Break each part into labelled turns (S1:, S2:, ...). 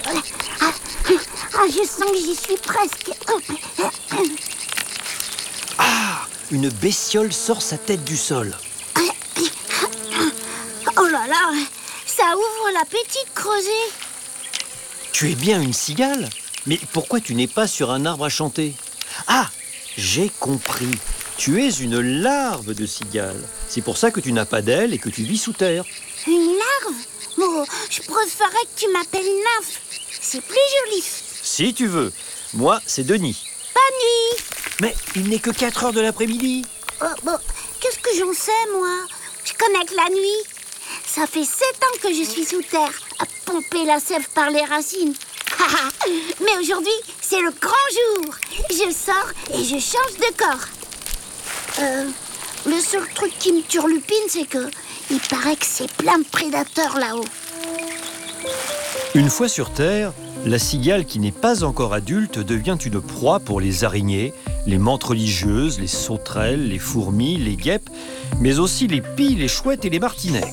S1: Je sens que j'y suis presque.
S2: Ah, une bestiole sort sa tête du sol.
S1: Oh là là, ça ouvre l'appétit de creuser.
S2: Tu es bien une cigale? Mais pourquoi tu n'es pas sur un arbre à chanter? Ah, j'ai compris. Tu es une larve de cigale. C'est pour ça que tu n'as pas d'ailes et que tu vis sous terre.
S1: Une larve? Oh, je préférerais que tu m'appelles nymphe. C'est plus joli.
S2: Si tu veux. Moi, c'est Denis.
S1: Pas nuit.
S2: Mais il n'est que 4 heures de l'après-midi.
S1: Qu'est-ce que j'en sais, moi? Je connais que la nuit. Ça fait 7 ans que je suis sous terre, à pomper la sève par les racines. Mais aujourd'hui, c'est le grand jour. Je sors et je change de corps. Le seul truc qui me turlupine, c'est que il paraît que c'est plein de prédateurs là-haut.
S2: Une fois sur Terre, la cigale qui n'est pas encore adulte devient une proie pour les araignées, les menthes religieuses, les sauterelles, les fourmis, les guêpes, mais aussi les pies, les chouettes et les martinets.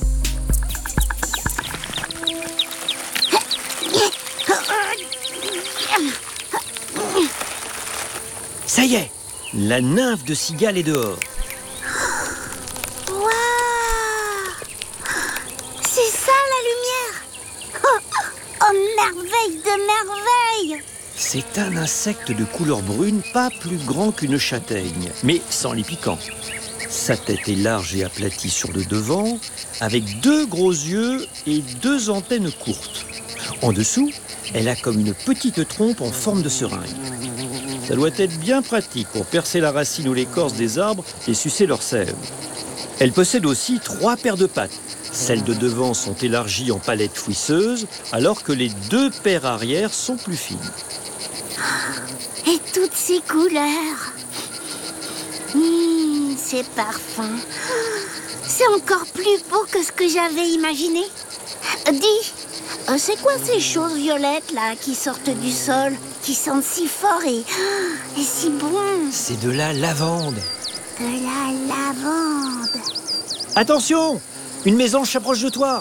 S2: Ça y est, la nymphe de cigale est dehors.
S1: Waouh! C'est ça la lumière! Oh, merveille de merveille!
S2: C'est un insecte de couleur brune, pas plus grand qu'une châtaigne, mais sans les piquants. Sa tête est large et aplatie sur le devant, avec 2 gros yeux et 2 antennes courtes. En dessous, elle a comme une petite trompe en forme de seringue. Ça doit être bien pratique pour percer la racine ou l'écorce des arbres et sucer leur sève. Elle possède aussi 3 paires de pattes. Celles de devant sont élargies en palettes fouisseuses, alors que les 2 paires arrière sont plus fines.
S1: Et toutes ces couleurs. Ces parfums. C'est encore plus beau que ce que j'avais imaginé. Dis, c'est quoi ces choses violettes là qui sortent du sol, qui sentent si fort et si bon?
S2: C'est de la lavande.
S1: De la lavande.
S2: Attention! Une mésange s'approche de toi.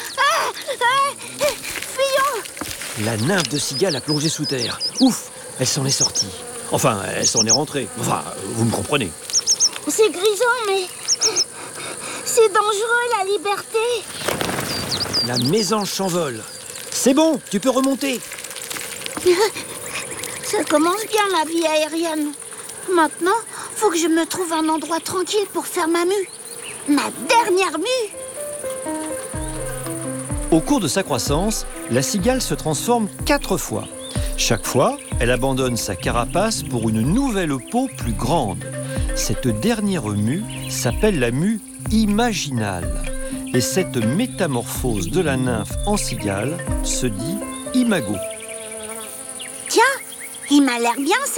S1: Fuyons!
S2: La nymphe de cigale a plongé sous terre. Ouf, elle s'en est sortie. Enfin, elle s'en est rentrée. Enfin, vous me comprenez.
S1: C'est grisant, mais c'est dangereux, la liberté.
S2: La mésange s'envole. C'est bon, tu peux remonter.
S1: Ça commence bien, la vie aérienne. Maintenant, faut que je me trouve un endroit tranquille pour faire ma mue. Ma dernière mue.
S2: Au cours de sa croissance, la cigale se transforme 4 fois. Chaque fois, elle abandonne sa carapace pour une nouvelle peau plus grande. Cette dernière mue s'appelle la mue imaginale. Et cette métamorphose de la nymphe en cigale se dit imago.
S1: Tiens, il m'a l'air bien